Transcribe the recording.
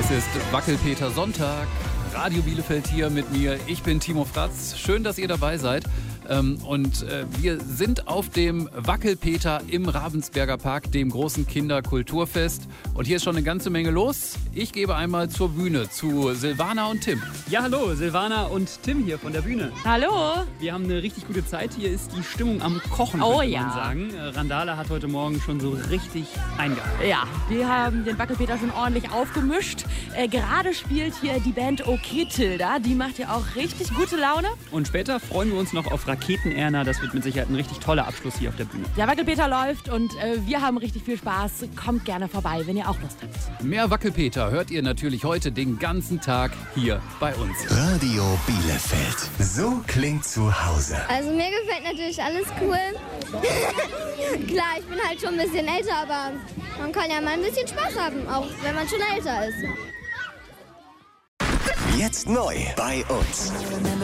Es ist Wackelpeter Sonntag. Radio Bielefeld hier mit mir. Ich bin Timo Fratz. Schön, dass ihr dabei seid. Wir sind auf dem Wackelpeter im Ravensberger Park, dem großen Kinderkulturfest. Und hier ist schon eine ganze Menge los. Ich gebe einmal zur Bühne zu Silvana und Tim. Ja, hallo, Silvana und Tim hier von der Bühne. Hallo. Wir haben eine richtig gute Zeit. Hier ist die Stimmung am Kochen, könnte man sagen. Randale hat heute Morgen schon so richtig eingehalten. Ja, wir haben den Wackelpeter schon ordentlich aufgemischt. Gerade spielt hier die Band Okay Tilda. Die macht ja auch richtig gute Laune. Und später freuen wir uns noch auf Raketen-Erna. Das wird mit Sicherheit ein richtig toller Abschluss hier auf der Bühne. Der Wackelpeter läuft und wir haben richtig viel Spaß. Kommt gerne vorbei, wenn ihr auch Lust habt. Mehr Wackelpeter hört ihr natürlich heute den ganzen Tag hier bei uns. Radio Bielefeld. So klingt zu Hause. Also mir gefällt natürlich alles cool. Klar, ich bin halt schon ein bisschen älter, aber man kann ja mal ein bisschen Spaß haben, auch wenn man schon älter ist. Jetzt neu bei uns.